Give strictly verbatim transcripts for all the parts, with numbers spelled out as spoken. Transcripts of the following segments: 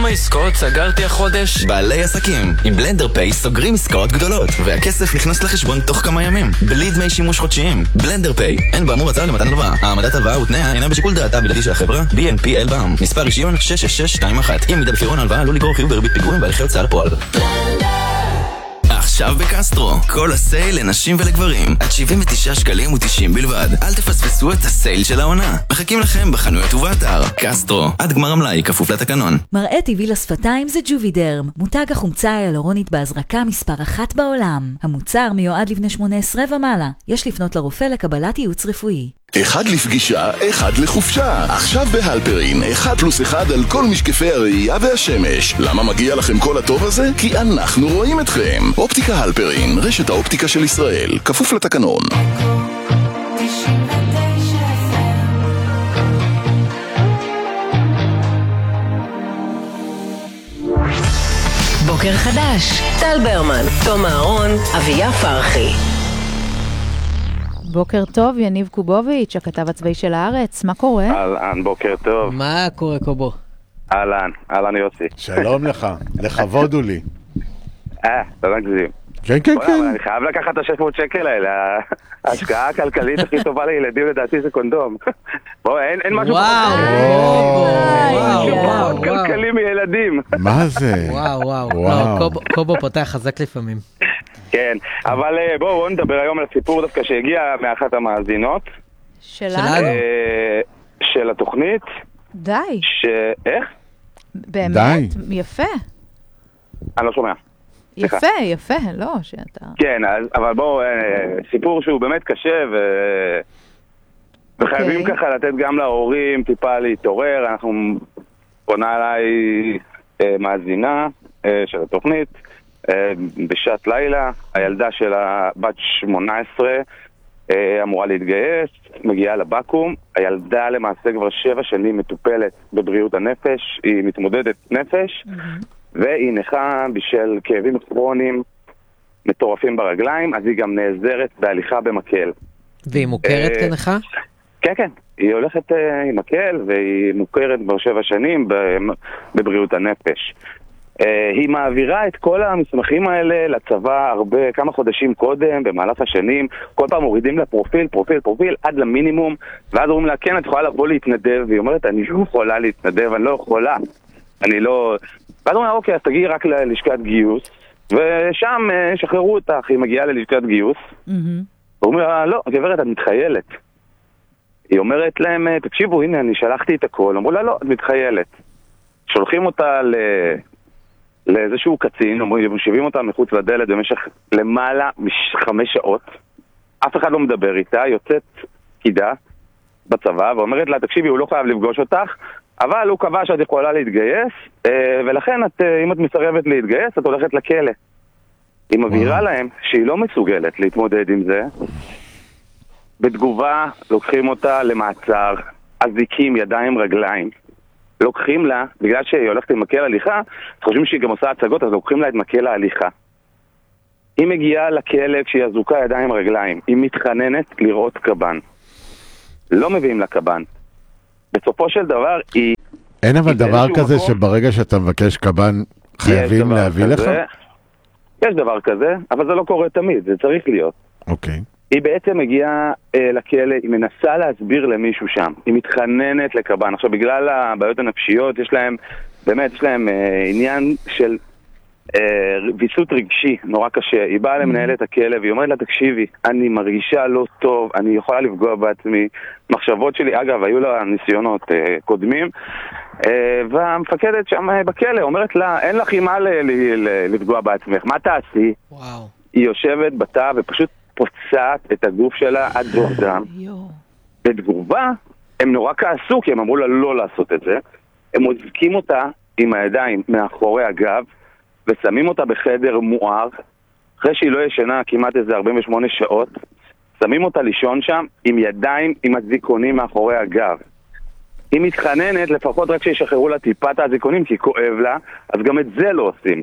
עסקאות סגרתי החודש? בעלי עסקים עם בלנדר פיי סוגרים עסקאות גדולות והכסף נכנס לחשבון תוך כמה ימים בלי דמי שימוש חודשיים. בלנדר פיי, אין באמור הצעה למתן הלוואה. העמדת הלוואה ותנאיה אינה בשיקול דעתה הבלעדי של החברה בי אן פי אל בע"מ. מספר רישיון שש שש שש שתיים אחת. אם מידה בפירעון ההלוואה עלול לגרור חיוב בריבית פיגורים בהליכי הוצאה לפועל. עכשיו בקסטרו, כל הסייל לנשים ולגברים עד שבעים ותשעה שקלים ותשעים בלבד. אל תפספסו את הסייל של העונה. מחכים לכם בחנויות ובאתר. קסטרו, עד גמר המלאי, כפוף לתקנון. מראה טבעי לשפתיים זה ג'ובידרם, מותג החומצה ההיאלורונית בהזרקה מספר אחת בעולם. המוצר מיועד לבני שמונה עשרה ומעלה. יש לפנות לרופא לקבלת ייעוץ רפואי. אחד לפגישה, אחד לחופשה. עכשיו בהלפרין, אחד פלוס אחד על כל משקפי הראייה והשמש. למה מגיע לכם כל הטוב הזה? כי אנחנו רואים אתכם. אופטיקה הלפרין, רשת האופטיקה של ישראל, כפוף לתקנון. בוקר חדש, טל ברמן, תום אהרון, אביה פרחי. בוקר טוב, יניב קובוביץ', הכתב הצבאי של הארץ, מה קורה? אהלן, בוקר טוב. מה קורה קובו? אהלן, אהלן יוסי. שלום לך, לכבוד הוא לי. אה, אתה נגזים. כן, כן, כן. אני חייב לקחת את ה-שש מאות שקל האלה, ההשקעה הכלכלית הכי טובה לילדים לדעתי זה קונדום. בוא, אין משהו פחות כלכלי מילדים. מה זה? וואו, וואו, קובו פותח חזק לפעמים. כן, אבל בואו בוא נדבר היום על הסיפור דווקא שהגיע מאחת המאזינות שלנו? של התוכנית. די. איך? באמת, יפה. אני לא שומע. יפה, יפה, לא שאתה... כן, אבל בואו, סיפור שהוא באמת קשה ו... וחייבים ככה לתת גם להורים טיפה להתעורר. אנחנו פונה אליי מאזינה של התוכנית בשעת לילה, הילדה של הבת שמונה עשרה אמורה להתגייס, מגיעה לבקום. הילדה למעשה כבר שבע שנים מטופלת בבריאות הנפש, היא מתמודדת נפש והיא נכה בשל כאבים כרוניים מטורפים ברגליים, אז היא גם נעזרת בהליכה במקל. והיא מוכרת כנכה? כן, כן, היא הולכת עם מקל והיא מוכרת כבר שבע שנים בבריאות הנפש. היא מעבירה את כל המסמכים האלה לצבא הרבה, כמה חודשים קודם, במהלך השנים. כל פעם מורידים לה פרופיל, פרופיל, פרופיל, עד למינימום, ואז אומרים לה, כן, את יכולה לבוא להתנדב, והיא אומרת, אני לא יכולה להתנדב, אני לא יכולה, אני לא... ואז אומרים לה, אוקיי, אז תגיעי רק ללשכת גיוס, ושם שחררו אותך, היא מגיעה ללשכת גיוס, ואומרים לה, לא, גברת, את מתחיילת. היא אומרת להם, תקשיבו, הנה, אני שלחתי את הכל, אמרו לה, לא, את מתחיילת. שולחים אותה ל... לאיזשהו קצין, מושיבים אותה מחוץ לדלת במשך למעלה מחמש שעות. אף אחד לא מדבר איתה, יוצאת פקידה בצבא ואומרת לה, תקשיבי, הוא לא חייב לפגוש אותך, אבל הוא קבע שאת יכולה להתגייס, ולכן את, אם את מסרבת להתגייס, את הולכת לכלא. היא מבהירה להם שהיא לא מסוגלת להתמודד עם זה. בתגובה לוקחים אותה למעצר, אזיקים, ידיים, רגליים. לוקחים לה, בגלל שהיא הולכת עם מקל הליכה, חושבים שהיא גם עושה הצגות, אז לוקחים לה את מקל ההליכה. היא מגיעה לכלא כשהיא אזוקה ידיים רגליים. היא מתחננת לראות קב"ן. לא מביאים לה קב"ן. בסופו של דבר היא... אין אבל דבר כזה מקום, שברגע שאתה מבקש קב"ן חייבים להביא כזה, לך? יש דבר כזה, אבל זה לא קורה תמיד, זה צריך להיות. אוקיי. היא בעצם מגיעה אה, לכלא, היא מנסה להסביר למישהו שם, היא מתחננת לקב"ן. עכשיו בגלל הבעיות הנפשיות יש להם, באמת יש להם אה, עניין של אה, ויסות רגשי נורא קשה. היא באה למנהלת הכלא והיא אומרת לה, תקשיבי, אני מרגישה לא טוב, אני יכולה לפגוע בעצמי. מחשבות שלי, אגב, היו לה ניסיונות אה, קודמים, אה, והמפקדת שם אה, בכלא אומרת לה, אין לך אימה ל- ל- ל- לפגוע בעצמך, מה תעשי? וואו. היא יושבת בתא ופשוט פוצעת את הגוף שלה עד זוב דם. בתגובה, הם נורא כעסו, כי הם אמרו לה לא לעשות את זה. הם מוזקים אותה עם הידיים מאחורי הגב, ושמים אותה בחדר מואר, אחרי שהיא לא ישנה כמעט איזה ארבעים ושמונה שעות, שמים אותה לישון שם עם ידיים עם הזיקונים מאחורי הגב. היא מתחננת לפחות רק שישחררו לה טיפת הזיקונים, כי כואב לה, אז גם את זה לא עושים.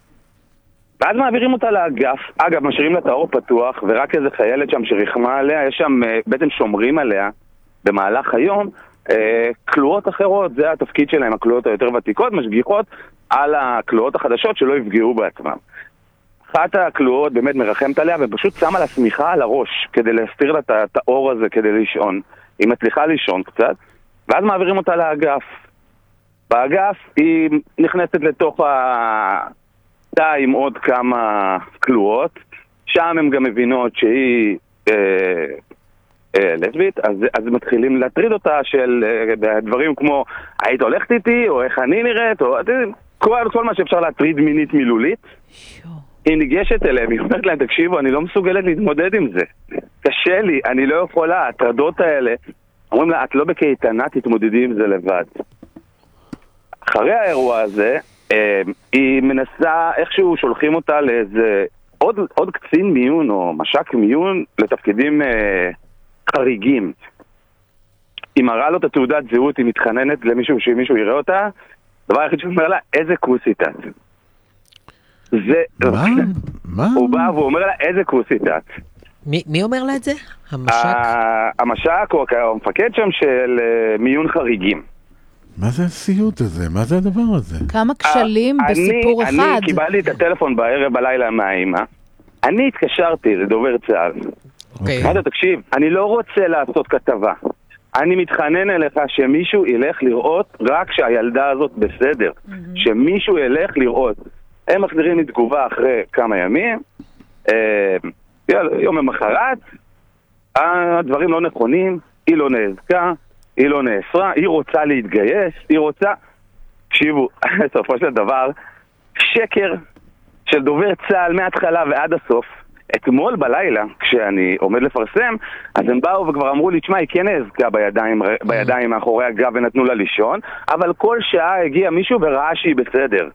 ואז מעבירים אותה לאגף, אגב, משאירים לה את האור פתוח, ורק איזה חיילת שם שרחמה עליה, יש שם, בעצם שומרים עליה במהלך היום, כלואות אחרות, זה התפקיד שלהם, הכלואות היותר ותיקות, משגיחות על הכלואות החדשות שלא יפגעו בעצמם. אחת הכלואות באמת מרחמת עליה ופשוט שמה לה סמיכה על הראש כדי להסתיר לה את האור הזה כדי לישון. היא מצליחה לישון קצת, ואז מעבירים אותה לאגף. באגף היא נכנסת לתוך התא עם עוד כמה כלואות, שם הם גם מבינות שהיא אה, אה, לסבית, אז, אז מתחילים להטריד אותה של אה, דברים כמו היית הולכת איתי, או איך אני נראית, או כל, כל מה שאפשר להטריד מינית מילולית. היא ניגשת אליהם, היא אומרת להם, תקשיבו, אני לא מסוגלת להתמודד עם זה. קשה לי, אני לא יכולה, הטרדות האלה. אומרים לה, את לא בקייטנה, תתמודדי עם זה לבד. אחרי האירוע הזה, אה, היא מנסה, איכשהו שולחים אותה לאיזה עוד, עוד קצין מיון או משק מיון לתפקידים אה, חריגים. היא מראה לו את התעודת זהות, היא מתחננת למישהו שמישהו יראה אותה, דבר היחיד שהוא אומר לה, איזה כוסית את? זה... מה? מה? הוא בא והוא אומר לה, איזה כוסית את? מי, מי אומר לה את זה? המשק? המשק הוא המפקד שם של מיון חריגים. מה זה הסיוט הזה? מה זה הדבר הזה? כמה כשלים בסיפור אחד. אני קיבלתי את הטלפון בערב בלילה מהאימא. אני התקשרתי לדובר צה"ל. אמרתי, תקשיב, אני לא רוצה לעשות כתבה. אני מתחנן אליך שמישהו ילך לראות רק שהילדה הזאת בסדר. שמישהו ילך לראות. הם מחזירים לי תגובה אחרי כמה ימים. יום למחרת, הדברים לא נכונים, היא לא נאזקה, היא לא נאסרה, היא רוצה להתגייס, היא רוצה... תקשיבו, בסופו של דבר, שקר של דובר צה"ל מההתחלה ועד הסוף. אתמול בלילה, כשאני עומד לפרסם, אז הם באו וכבר אמרו לי, תשמע, היא כן נאזקה בידיים, בידיים מאחורי הגב ונתנו לה לישון, אבל כל שעה הגיע מישהו וראה שהיא בסדר.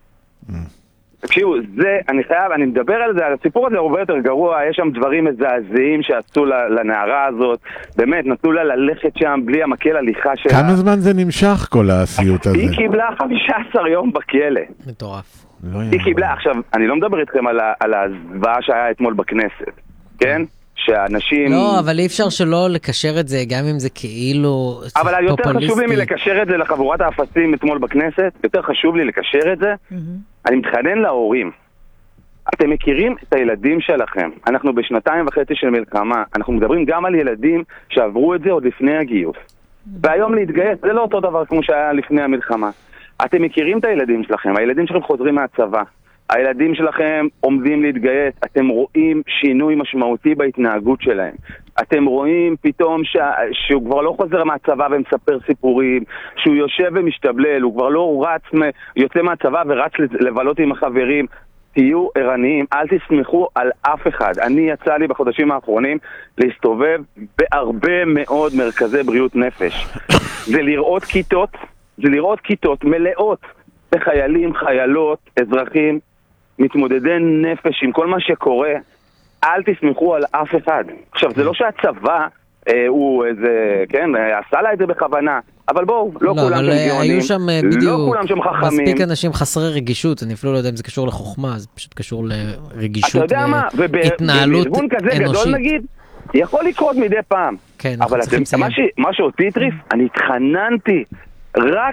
תקשיבו, זה, אני חייב, אני מדבר על זה, הסיפור הזה הרבה יותר גרוע, יש שם דברים מזעזעים שעשו לנערה הזאת, באמת, נתנו לה ללכת שם בלי המקל הליכה שלה. כמה זמן זה נמשך כל הסיוט הזה? היא קיבלה חמישה עשר יום בכלא. מטורף. היא קיבלה, עכשיו, אני לא מדבר איתכם על, על הזוועה שהיה אתמול בכנסת, כן? שאנשים... לא, אבל אי אפשר שלא לקשר את זה, גם אם זה כאילו... אבל יותר חשוב לי לקשר את זה לחבורת האפסים אתמול בכנסת, יותר חשוב לי לקשר את זה. אני מתחנן להורים. אתם מכירים את הילדים שלכם. אנחנו בשנתיים וחצי של מלחמה. אנחנו מדברים גם על ילדים שעברו את זה עוד לפני הגיוס. והיום להתגייס זה לא אותו דבר כמו שהיה לפני המלחמה. אתם מכירים את הילדים שלכם. הילדים שלכם חוזרים מהצבא. הילדים שלכם עומדים להתגייס, אתם רואים שינוי משמעותי בהתנהגות שלהם. אתם רואים פתאום ש... שהוא כבר לא חוזר מהצבא ומספר סיפורים, שהוא יושב ומשתבלל, הוא כבר לא רץ, יוצא מהצבא ורץ לבלות עם החברים. תהיו ערניים, אל תסמכו על אף אחד. אני יצא לי בחודשים האחרונים להסתובב בהרבה מאוד מרכזי בריאות נפש. זה לראות כיתות, זה לראות כיתות מלאות בחיילים, חיילות, אזרחים, מתמודדי נפש עם כל מה שקורה. אל תסמכו על אף אחד. עכשיו, זה לא שהצבא אה, הוא איזה, כן, עשה לה את זה בכוונה, אבל בואו, לא, לא כולם שם גאונים, היו שם בדיוק, לא כולם שם חכמים. מספיק אנשים חסרי רגישות, אני אפילו לא יודע אם זה קשור לחוכמה, זה פשוט קשור לרגישות והתנהלות אנושית. כזה גדול נגיד, יכול לקרות מדי פעם. כן, אבל אתם, מה, ש, מה שאותי טריף, אני התחננתי, רק